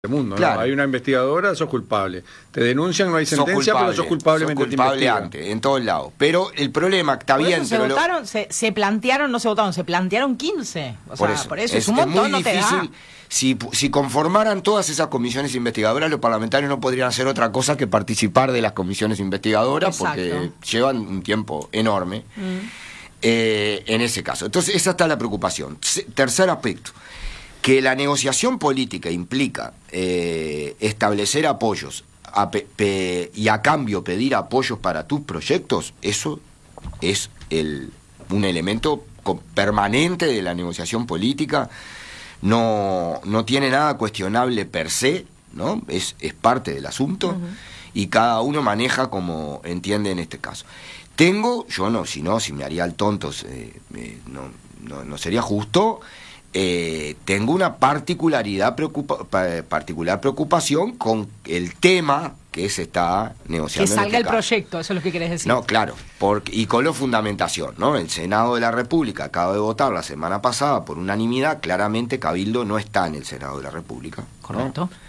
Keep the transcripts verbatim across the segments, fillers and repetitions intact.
mundo, claro. ¿no? Hay una investigadora, sos culpable. Te denuncian, no hay sentencia, pero sos culpablemente sos culpable antes, en todos lados. Pero el problema está por bien. Eso se, pero votaron, lo... se, se plantearon, no se votaron, se plantearon quince. O por sea, eso, por eso es, es un montón, es muy no te difícil. da. Si, si conformaran todas esas comisiones investigadoras, los parlamentarios no podrían hacer otra cosa que participar de las comisiones investigadoras. Exacto. Porque llevan un tiempo enorme mm. eh, en ese caso. Entonces, esa está la preocupación. Tercer aspecto. Que la negociación política implica eh, establecer apoyos a pe, pe, y a cambio pedir apoyos para tus proyectos, eso es el, un elemento permanente de la negociación política, no, no tiene nada cuestionable per se, ¿no? Es, es parte del asunto uh-huh. y cada uno maneja como entiende en este caso. Tengo, yo no, si no, si me haría el tonto, eh, eh, no, no, no sería justo. Eh, tengo una particularidad preocupa, particular preocupación con el tema que se está negociando. Que salga en este el caso. proyecto, eso es lo que querés decir. No, claro, porque, y con la fundamentación, ¿no? El Senado de la República acaba de votar la semana pasada por unanimidad, claramente Cabildo no está en el Senado de la República. Correcto. ¿No?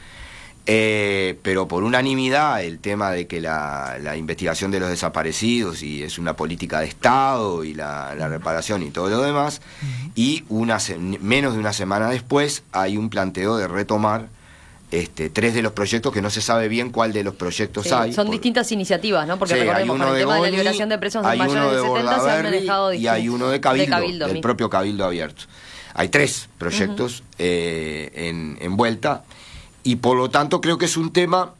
Eh, pero por unanimidad el tema de que la, la investigación de los desaparecidos y es una política de Estado y la, la reparación y todo lo demás, uh-huh. y una menos de una semana después hay un planteo de retomar este, tres de los proyectos que no se sabe bien cuál de los proyectos sí, hay. Son por... distintas iniciativas, ¿no? Porque sí, recordemos, con el tema Goni, de la liberación de presos hay mayores uno de, de setenta se han manejado y hay uno de Cabildo, de Cabildo del mismo. propio Cabildo Abierto. Hay tres proyectos uh-huh. eh, en, en vuelta. Y por lo tanto creo que es un tema,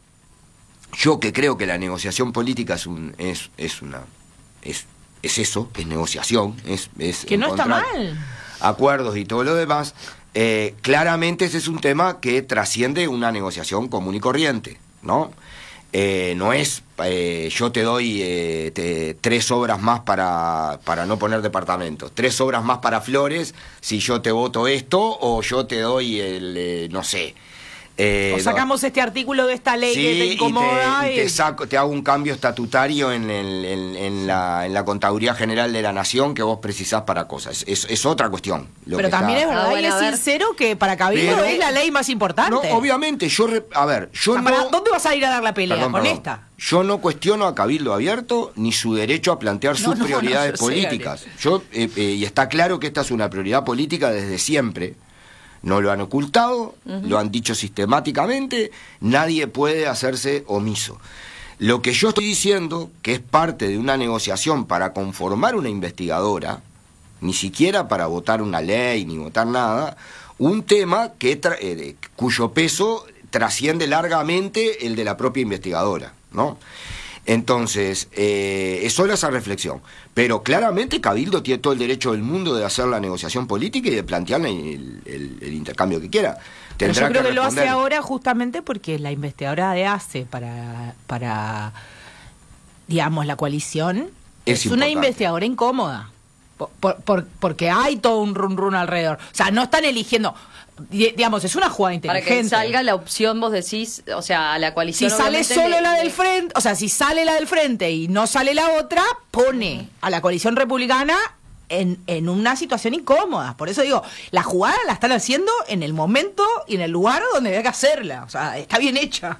yo que creo que la negociación política es un es, es una es, es eso, es negociación, es, es que no está mal. Acuerdos y todo lo demás, eh, claramente ese es un tema que trasciende una negociación común y corriente, ¿no? Eh, no es eh, yo te doy eh, te, tres obras más para, para no poner departamentos, tres obras más para Flores si yo te voto esto, o yo te doy el, eh, no sé... Eh, o sacamos no. este artículo de esta ley sí, que te incomoda y te, y te, saco, te hago un cambio estatutario en, el, en, en, la, en la Contaduría General de la Nación que vos precisás para cosas. Es, es otra cuestión. Lo Pero que también está... es verdad, ah, bueno, y es sincero que para Cabildo Pero, es la ley más importante. No, obviamente, yo... Re, a ver, yo o sea, no... ¿Dónde vas a ir a dar la pelea? Perdón, ¿Con perdón. esta? Yo no cuestiono a Cabildo Abierto ni su derecho a plantear sus no, no, prioridades no, yo políticas. Sé, yo eh, eh, Y está claro que esta es una prioridad política desde siempre. No lo han ocultado, uh-huh. lo han dicho sistemáticamente, nadie puede hacerse omiso. Lo que yo estoy diciendo, que es parte de una negociación para conformar una investigadora, ni siquiera para votar una ley ni votar nada, un tema que tra- eh, cuyo peso trasciende largamente el de la propia investigadora, ¿no? Entonces, eh, es solo esa reflexión. Pero claramente Cabildo tiene todo el derecho del mundo de hacer la negociación política y de plantear el, el, el intercambio que quiera. Pero yo creo que, que lo hace ahora justamente porque la investigadora de ACE para, para digamos, la coalición es, es una investigadora incómoda. Por, por, por, porque hay todo un run run alrededor. O sea, no están eligiendo... Digamos, es una jugada inteligente. Para que salga la opción, vos decís, o sea, a la coalición. Si sale solo de, la del frente, o sea, si sale la del frente y no sale la otra, pone uh-huh. a la coalición republicana en, en una situación incómoda. Por eso digo, la jugada la están haciendo en el momento y en el lugar donde había que hacerla. O sea, está bien hecha.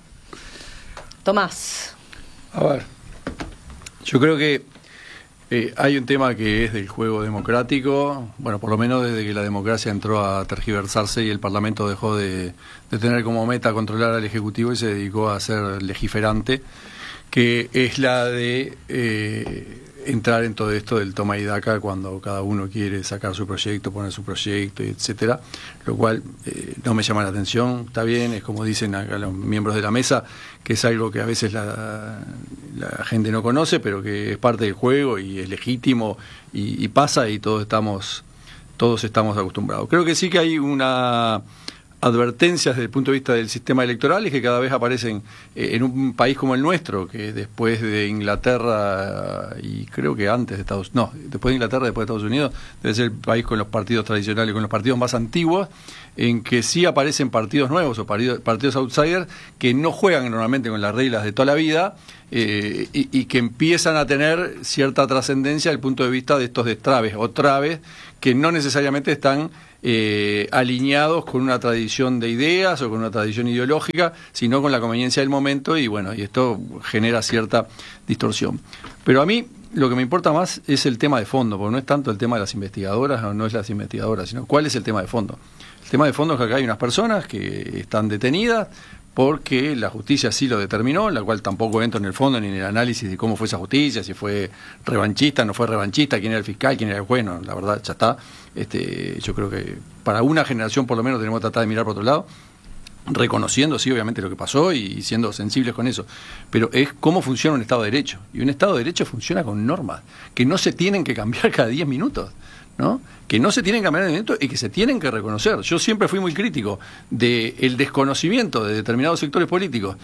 Tomás. A ver, yo creo que Eh, hay un tema que es del juego democrático, bueno, por lo menos desde que la democracia entró a tergiversarse y el Parlamento dejó de, de tener como meta controlar al Ejecutivo y se dedicó a ser legiferante, que es la de eh, entrar en todo esto del toma y daca cuando cada uno quiere sacar su proyecto, poner su proyecto, etcétera, lo cual eh, no me llama la atención. Está bien, es como dicen acá los miembros de la mesa, que es algo que a veces la, la gente no conoce, pero que es parte del juego y es legítimo y, y pasa y todos estamos todos estamos acostumbrados. Creo que sí que hay una advertencias desde el punto de vista del sistema electoral, es que cada vez aparecen eh, en un país como el nuestro, que después de Inglaterra y creo que antes de Estados Unidos, no, después de Inglaterra, después de Estados Unidos, debe ser el país con los partidos tradicionales, con los partidos más antiguos, en que sí aparecen partidos nuevos o partidos, partidos outsiders que no juegan normalmente con las reglas de toda la vida eh, y, y que empiezan a tener cierta trascendencia desde el punto de vista de estos destraves o traves que no necesariamente están eh, alineados con una tradición de ideas o con una tradición ideológica, sino con la conveniencia del momento, y bueno, y esto genera cierta distorsión. Pero a mí lo que me importa más es el tema de fondo, porque no es tanto el tema de las investigadoras o no es las investigadoras, sino cuál es el tema de fondo. El tema de fondo es que acá hay unas personas que están detenidas porque la justicia así lo determinó, la cual tampoco entro en el fondo ni en el análisis de cómo fue esa justicia, si fue revanchista, no fue revanchista, quién era el fiscal, quién era el juez, no, la verdad ya está. Este, yo creo que para una generación por lo menos tenemos que tratar de mirar por otro lado, reconociendo sí obviamente lo que pasó y siendo sensibles con eso, pero es cómo funciona un Estado de Derecho, y un Estado de Derecho funciona con normas que no se tienen que cambiar cada diez minutos, ¿no? Que no se tienen que cambiar de momento y que se tienen que reconocer. Yo siempre fui muy crítico del desconocimiento de determinados sectores políticos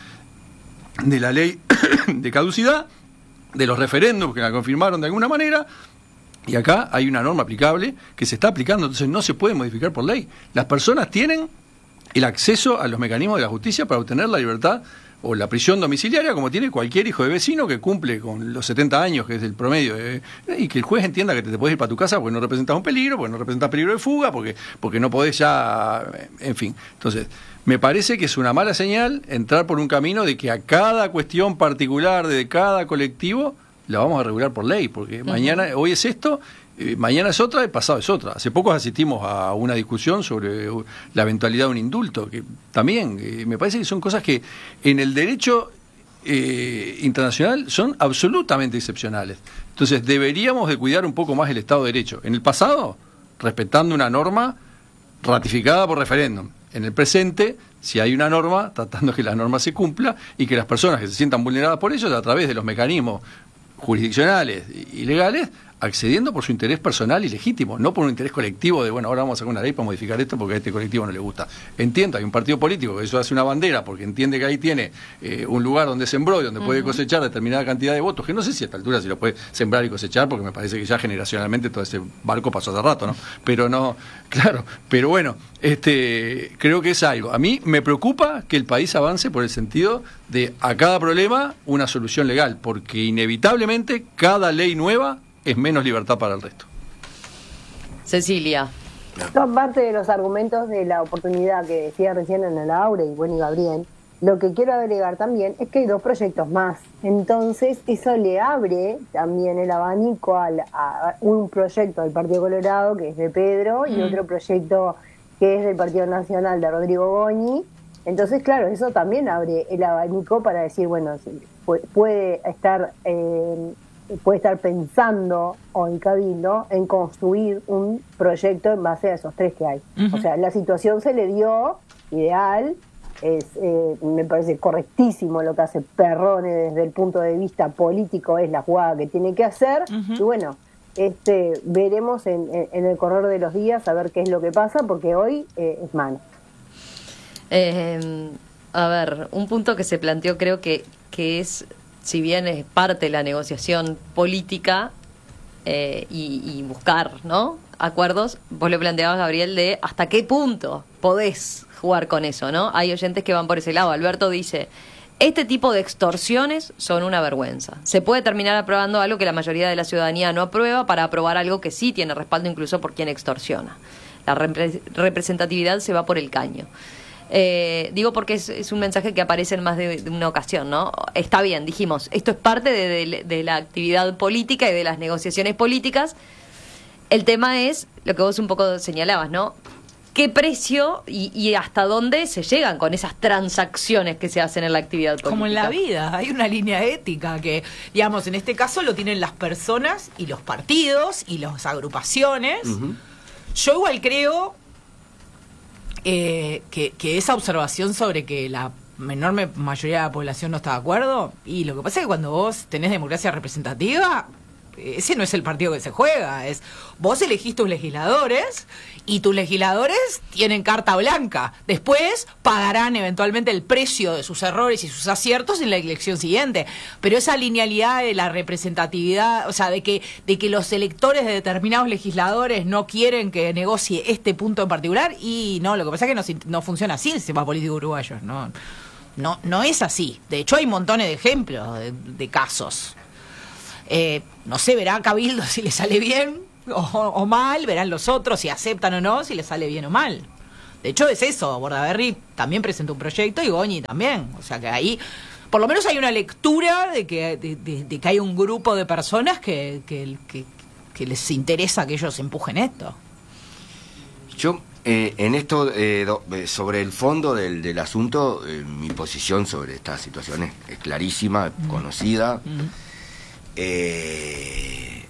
de la ley de caducidad, de los referéndums que la confirmaron de alguna manera, y acá hay una norma aplicable que se está aplicando, entonces no se puede modificar por ley. Las personas tienen el acceso a los mecanismos de la justicia para obtener la libertad o la prisión domiciliaria, como tiene cualquier hijo de vecino que cumple con los setenta años, que es el promedio, eh, y que el juez entienda que te, te puedes ir para tu casa porque no representas un peligro, porque no representas peligro de fuga, porque, porque no podés ya, en fin. Entonces, me parece que es una mala señal entrar por un camino de que a cada cuestión particular de cada colectivo la vamos a regular por ley, porque uh-huh. mañana, hoy es esto, eh, mañana es otra, el pasado es otra. Hace poco asistimos a una discusión sobre la eventualidad de un indulto, que también eh, me parece que son cosas que en el derecho eh, internacional son absolutamente excepcionales. Entonces deberíamos de cuidar un poco más el Estado de Derecho. En el pasado, respetando una norma ratificada por referéndum. En el presente, si hay una norma, tratando que la norma se cumpla y que las personas que se sientan vulneradas por ello, a través de los mecanismos jurisdiccionales y legales, accediendo por su interés personal y legítimo, no por un interés colectivo de, bueno, ahora vamos a sacar una ley para modificar esto porque a este colectivo no le gusta. Entiendo, hay un partido político que eso hace una bandera porque entiende que ahí tiene eh, un lugar donde sembró y donde uh-huh. puede cosechar determinada cantidad de votos, que no sé si a esta altura si lo puede sembrar y cosechar, porque me parece que ya generacionalmente todo ese barco pasó hace rato, ¿no? Pero no, claro, pero bueno, este, creo que es algo. A mí me preocupa que el país avance por el sentido de a cada problema una solución legal, porque inevitablemente cada ley nueva es menos libertad para el resto. Cecilia. Son parte de los argumentos de la oportunidad que decía recién Ana Laura y bueno y Gabriel. Lo que quiero agregar también es que hay dos proyectos más. Entonces eso le abre también el abanico al, a un proyecto del Partido Colorado que es de Pedro mm. y otro proyecto que es del Partido Nacional de Rodrigo Goñi. Entonces, claro, eso también abre el abanico para decir, bueno, puede estar... Eh, puede estar pensando o en Cabildo en construir un proyecto en base a esos tres que hay. Uh-huh. O sea, la situación se le dio ideal, es eh, me parece correctísimo lo que hace Perrone desde el punto de vista político, es la jugada que tiene que hacer, uh-huh. y bueno, este veremos en, en, en el correr de los días a ver qué es lo que pasa, porque hoy eh, es malo. Eh, a ver, un punto que se planteó creo que, que es... si bien es parte de la negociación política eh, y, y buscar, ¿no?, acuerdos, vos lo planteabas, Gabriel, de hasta qué punto podés jugar con eso, ¿no? Hay oyentes que van por ese lado. Alberto dice, este tipo de extorsiones son una vergüenza. Se puede terminar aprobando algo que la mayoría de la ciudadanía no aprueba para aprobar algo que sí tiene respaldo incluso por quien extorsiona. La repre- representatividad se va por el caño. Eh, digo porque es, es un mensaje que aparece en más de, de una ocasión, ¿no? Está bien, dijimos, esto es parte de, de, de la actividad política y de las negociaciones políticas. El tema es lo que vos un poco señalabas, ¿no? ¿Qué precio y, y hasta dónde se llegan con esas transacciones que se hacen en la actividad política? Como en la vida, hay una línea ética que, digamos, en este caso lo tienen las personas y los partidos y las agrupaciones. Uh-huh. Yo igual creo... Eh, que, que esa observación sobre que la enorme mayoría de la población no está de acuerdo, y lo que pasa es que cuando vos tenés democracia representativa, ese no es el partido que se juega, es vos elegís tus legisladores y tus legisladores tienen carta blanca, después pagarán eventualmente el precio de sus errores y sus aciertos en la elección siguiente, pero esa linealidad de la representatividad, o sea, de que de que los electores de determinados legisladores no quieren que negocie este punto en particular, y no, lo que pasa es que no, no funciona así el sistema político uruguayo, no, no, no es así, de hecho hay montones de ejemplos de, de casos. Eh, no sé, verá Cabildo si le sale bien, o, o mal, verán los otros si aceptan o no, si les sale bien o mal. De hecho es eso, Bordaberry también presentó un proyecto y Goñi también, o sea que ahí por lo menos hay una lectura de que de, de, de que hay un grupo de personas que, que, que, que les interesa que ellos empujen esto. Yo eh, en esto eh, do, sobre el fondo del, del asunto, eh, mi posición sobre esta situación es, es clarísima, mm. conocida. Mm. Eh,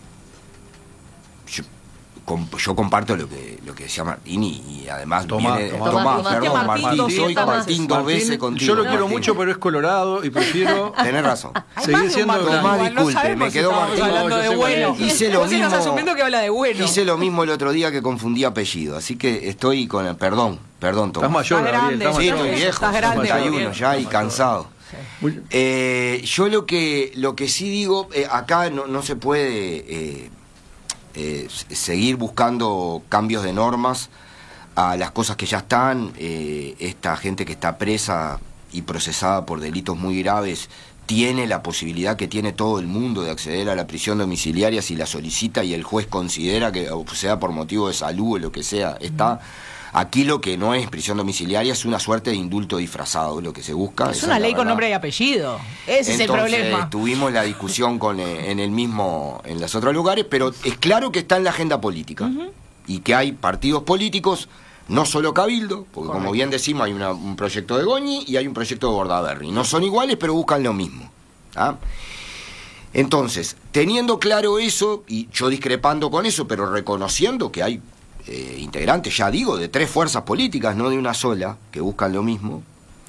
yo, com, yo comparto lo que lo que decía Martín y, y además Tomás, viene, Tomás, Tomás, Tomás, perdón, Tomás, Martín, Martín, soy Tomás, Martín dos Martín, veces contigo. yo lo quiero Martín. mucho, pero es colorado y prefiero... Tenés razón. Seguir siendo Tomás, disculpe, me quedó Martín. Hablando de bueno. Hice lo mismo. Estás asumiendo que habla de bueno. Hice lo mismo el otro día que confundí apellido, así que estoy con el perdón, perdón, Tomás. Estás mayor, Estás Gabriel, grande, Sí, estás estoy mayor. viejo, Estás grande, cincuenta y uno Gabriel. ya y cansado. Muy- Eh, yo lo que lo que sí digo, eh, acá no, no se puede eh, eh, seguir buscando cambios de normas a las cosas que ya están. Eh, esta gente que está presa y procesada por delitos muy graves tiene la posibilidad que tiene todo el mundo de acceder a la prisión domiciliaria si la solicita y el juez considera que, o sea por motivo de salud o lo que sea, está. Aquí lo que no es prisión domiciliaria es una suerte de indulto disfrazado, lo que se busca. Es una ley con nombre y apellido. Ese Entonces, es el problema. Tuvimos la discusión con eh, en el mismo, en los otros lugares, pero es claro que está en la agenda política. Uh-huh. Y que hay partidos políticos, no solo Cabildo, porque Correcto. Como bien decimos, hay una, un proyecto de Goñi y hay un proyecto de Bordaberry. No son iguales, pero buscan lo mismo. ¿Ah? Entonces, teniendo claro eso, y yo discrepando con eso, pero reconociendo que hay Eh, integrantes, ya digo, de tres fuerzas políticas, no de una sola, que buscan lo mismo.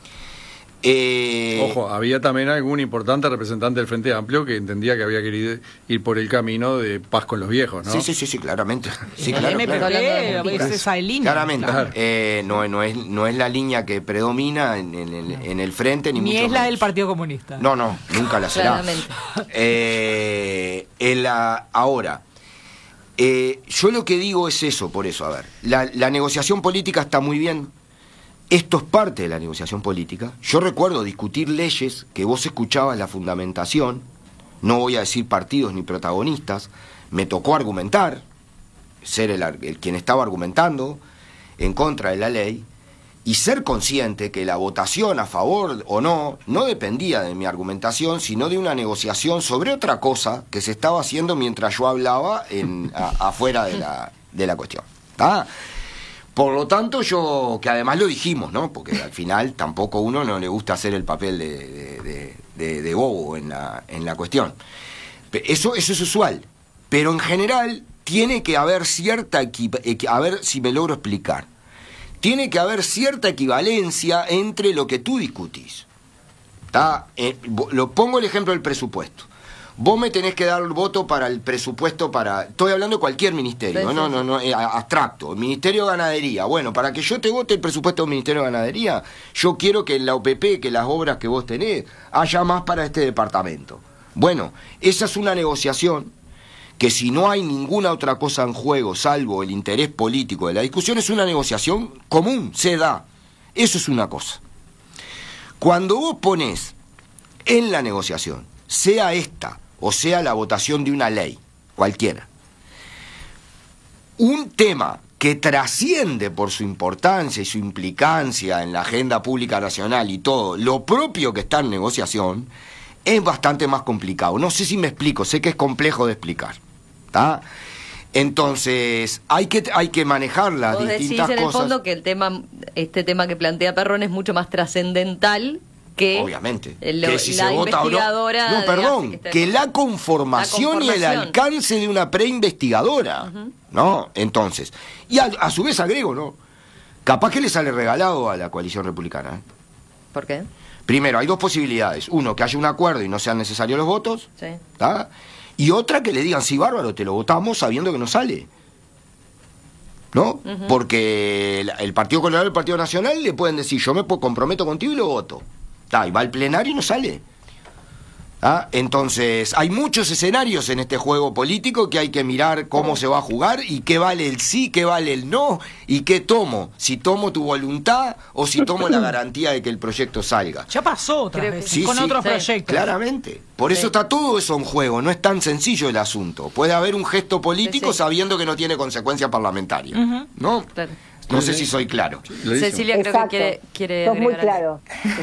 Eh... Ojo, había también algún importante representante del Frente Amplio que entendía que había querido ir por el camino de paz con los viejos, ¿no? Sí, sí, sí, sí, claramente. Sí, el claro, M P P claro. es esa línea. Claramente. Claro. Eh, no, no, es, no es la línea que predomina en, en, en, en el Frente, ni, ni mucho es la menos. del Partido Comunista. No, no, nunca la será. Claramente. Eh, en la, ahora... Eh, yo lo que digo es eso, por eso, a ver, la, la negociación política está muy bien, esto es parte de la negociación política. Yo recuerdo discutir leyes que vos escuchabas la fundamentación, no voy a decir partidos ni protagonistas, me tocó argumentar, ser el, el quien estaba argumentando en contra de la ley, y ser consciente que la votación a favor o no no dependía de mi argumentación, sino de una negociación sobre otra cosa que se estaba haciendo mientras yo hablaba en, a, afuera de la, de la cuestión. ¿Tá? Por lo tanto, yo, que además lo dijimos, ¿no? Porque al final tampoco a uno no le gusta hacer el papel de, de, de, de, de bobo en la, en la cuestión. Eso, eso es usual, pero en general tiene que haber cierta equipa, a ver si me logro explicar. Tiene que haber cierta equivalencia entre lo que tú discutís. ¿Tá? Eh, lo pongo el ejemplo del presupuesto. Vos me tenés que dar el voto para el presupuesto para... Estoy hablando de cualquier ministerio, sí, no, sí. no, no, eh, abstracto. Ministerio de Ganadería. Bueno, para que yo te vote el presupuesto del Ministerio de Ganadería, yo quiero que en la O P P, que las obras que vos tenés, haya más para este departamento. Bueno, esa es una negociación que si no hay ninguna otra cosa en juego, salvo el interés político de la discusión, es una negociación común, se da. Eso es una cosa. Cuando vos ponés en la negociación, sea esta o sea la votación de una ley, cualquiera, un tema que trasciende por su importancia y su implicancia en la agenda pública nacional y todo, lo propio que está en negociación, es bastante más complicado. No sé si me explico, sé que es complejo de explicar. ¿Tá? Entonces hay que hay que manejar las Vos distintas decís en cosas. el fondo que el tema este tema que plantea Perrón es mucho más trascendental que obviamente el, que si la se vota o investigadora no, no perdón que, que la conformación, la conformación y el alcance de una preinvestigadora, uh-huh. ¿no? Entonces y a, a su vez agrego, no, capaz que le sale regalado a la coalición republicana, ¿eh? ¿Por qué? Primero hay dos posibilidades: uno, que haya un acuerdo y no sean necesarios los votos, sí. ¿tá? Y otra, que le digan, sí, bárbaro, te lo votamos sabiendo que no sale. ¿No? Uh-huh. Porque el, el Partido Colorado y el Partido Nacional le pueden decir, yo me comprometo contigo y lo voto. Ta, y va al plenario y no sale. ¿Ah? Entonces, hay muchos escenarios en este juego político que hay que mirar cómo se va a jugar y qué vale el sí, qué vale el no y qué tomo. Si tomo tu voluntad o si tomo la garantía de que el proyecto salga. Ya pasó otra vez, sí, con sí, otros sí, proyectos. Claramente. Por eso sí. está todo eso en juego. No es tan sencillo el asunto. Puede haber un gesto político sí, sí. sabiendo que no tiene consecuencia parlamentaria. Uh-huh. ¿No? Claro. No sé si soy claro. Cecilia creo Exacto. que quiere, quiere sos muy agregar claro.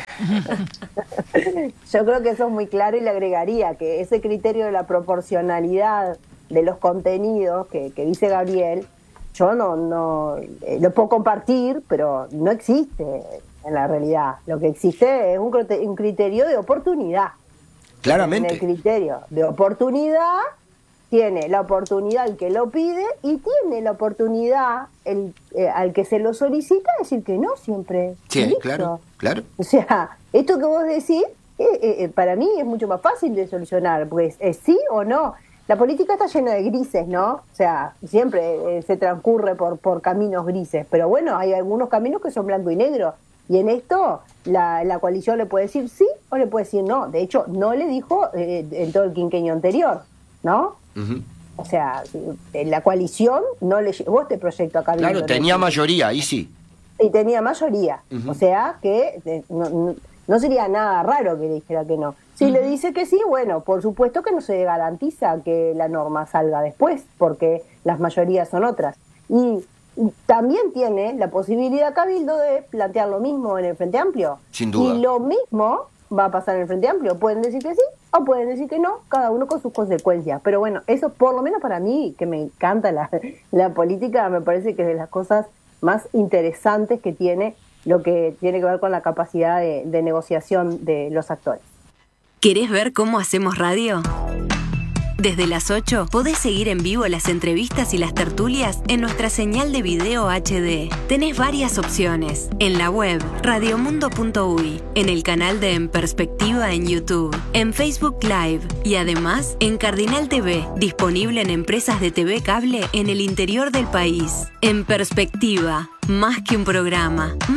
Yo creo que sos muy claro y le agregaría que ese criterio de la proporcionalidad de los contenidos que, que dice Gabriel, yo no, no eh, lo puedo compartir, pero no existe en la realidad. Lo que existe es un, un criterio de oportunidad. Claramente. En el criterio de oportunidad tiene la oportunidad el que lo pide y tiene la oportunidad el eh, al que se lo solicita decir que no siempre. Sí, listo. claro, claro. O sea, esto que vos decís, eh, eh, para mí es mucho más fácil de solucionar, pues es sí o no. La política está llena de grises, ¿no? O sea, siempre eh, se transcurre por, por caminos grises, pero bueno, hay algunos caminos que son blanco y negro. Y en esto, la, la coalición le puede decir sí o le puede decir no. De hecho, no le dijo eh, en todo el quinquenio anterior, ¿no? Uh-huh. O sea, la coalición no le llevó este proyecto a Cabildo. Claro, tenía mayoría, ahí sí. Y tenía mayoría. Uh-huh. O sea que eh, no, no sería nada raro que le dijera que no. Si uh-huh. le dice que sí, bueno, por supuesto que no se garantiza que la norma salga después, porque las mayorías son otras. Y también tiene la posibilidad Cabildo de plantear lo mismo en el Frente Amplio. Sin duda. Y lo mismo va a pasar en el Frente Amplio. Pueden decir que sí o pueden decir que no, cada uno con sus consecuencias. Pero bueno, eso por lo menos para mí, que me encanta la, la política, me parece que es de las cosas más interesantes que tiene lo que tiene que ver con la capacidad de, de negociación de los actores. ¿Querés ver cómo hacemos radio? Desde las ocho podés seguir en vivo las entrevistas y las tertulias en nuestra señal de video H D. Tenés varias opciones. En la web radiomundo punto uy, en el canal de En Perspectiva en YouTube, en Facebook Live y además en Cardinal T V, disponible en empresas de T V cable en el interior del país. En Perspectiva, más que un programa.